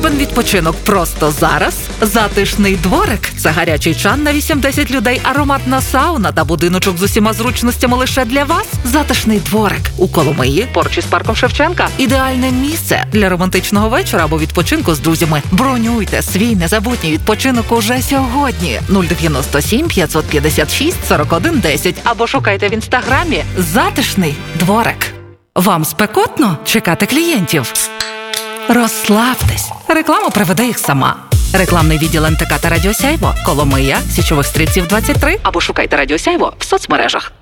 Потрібен відпочинок просто зараз? Затишний дворик – це гарячий чан на 8-10 людей, ароматна сауна та будиночок з усіма зручностями лише для вас? Затишний дворик у Коломиї, поруч із парком Шевченка. Ідеальне місце для романтичного вечора або відпочинку з друзями. Бронюйте свій незабутній відпочинок уже сьогодні. 097 556 41 10 або шукайте в інстаграмі «Затишний дворик». Вам спекотно чекати клієнтів? Розслабтесь. Реклама приведе їх сама. Рекламний відділ НТК та Радіо Сяйво, Коломия, Січових Стрільців, 23 або шукайте Радіо Сяйво в соцмережах.